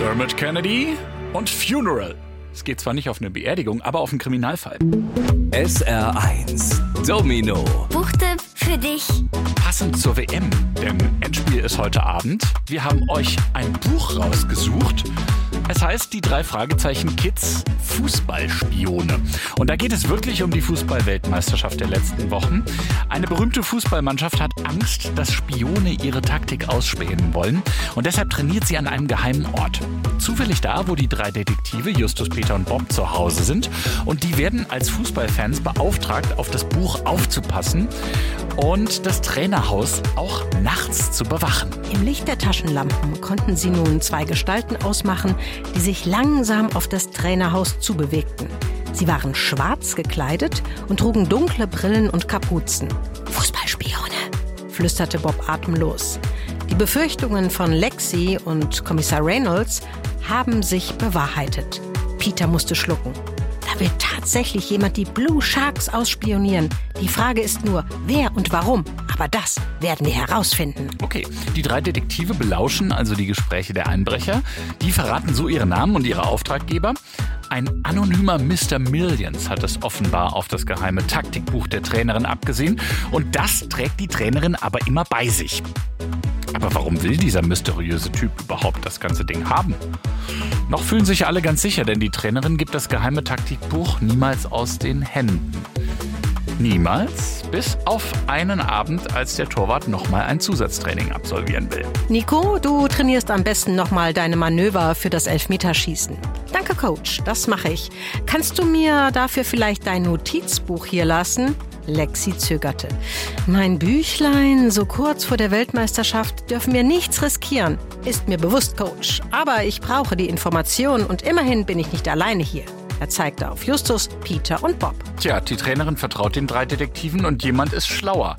Dermot Kennedy und Funeral. Es geht zwar nicht auf eine Beerdigung, aber auf einen Kriminalfall. SR1 Domino. Buchtipp für dich. Passend zur WM, denn Endspiel ist heute Abend. Wir haben euch ein Buch rausgesucht. Es heißt die 3 Fragezeichen Kids Fußballspione. Und da geht es wirklich um die Fußball-Weltmeisterschaft der letzten Wochen. Eine berühmte Fußballmannschaft hat Angst, dass Spione ihre Taktik ausspähen wollen. Und deshalb trainiert sie an einem geheimen Ort. Zufällig da, wo die 3 Detektive Justus, Peter und Bob zu Hause sind. Und die werden als Fußballfans beauftragt, auf das Buch aufzupassen und das Trainerhaus auch nachts zu bewachen. Im Licht der Taschenlampen konnten sie nun 2 Gestalten ausmachen, die sich langsam auf das Trainerhaus zubewegten. Sie waren schwarz gekleidet und trugen dunkle Brillen und Kapuzen. »Fußballspione«, flüsterte Bob atemlos. Die Befürchtungen von Lexi und Kommissar Reynolds haben sich bewahrheitet. Peter musste schlucken. Da will tatsächlich jemand die Blue Sharks ausspionieren. Die Frage ist nur, wer und warum. Aber das werden wir herausfinden. Okay, die 3 Detektive belauschen also die Gespräche der Einbrecher. Die verraten so ihre Namen und ihre Auftraggeber. Ein anonymer Mr. Millions hat es offenbar auf das geheime Taktikbuch der Trainerin abgesehen. Und das trägt die Trainerin aber immer bei sich. Aber warum will dieser mysteriöse Typ überhaupt das ganze Ding haben? Noch fühlen sich alle ganz sicher, denn die Trainerin gibt das geheime Taktikbuch niemals aus den Händen. Niemals, bis auf einen Abend, als der Torwart nochmal ein Zusatztraining absolvieren will. Nico, du trainierst am besten nochmal deine Manöver für das Elfmeterschießen. Danke, Coach, das mache ich. Kannst du mir dafür vielleicht dein Notizbuch hier lassen? Lexi zögerte. Mein Büchlein, so kurz vor der Weltmeisterschaft dürfen wir nichts riskieren. Ist mir bewusst, Coach. Aber ich brauche die Informationen und immerhin bin ich nicht alleine hier. Er zeigte auf Justus, Peter und Bob. Tja, die Trainerin vertraut den 3 Detektiven und jemand ist schlauer.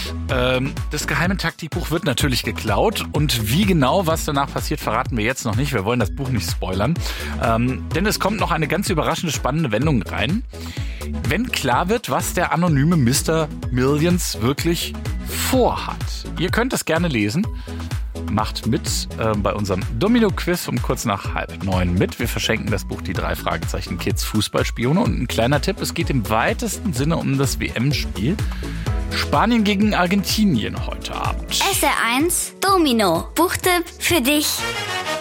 Das geheime Taktikbuch wird natürlich geklaut und wie genau, was danach passiert, verraten wir jetzt noch nicht. Wir wollen das Buch nicht spoilern. Denn es kommt noch eine ganz überraschende, spannende Wendung rein. Wenn klar wird, was der anonyme Mr. Millions wirklich vorhat. Ihr könnt es gerne lesen. Macht mit bei unserem Domino-Quiz um kurz nach 8:30 mit. Wir verschenken das Buch Die 3 Fragezeichen Kids Fußballspione. Und ein kleiner Tipp, es geht im weitesten Sinne um das WM-Spiel. Spanien gegen Argentinien heute Abend. SR1 Domino. Buchtipp für dich.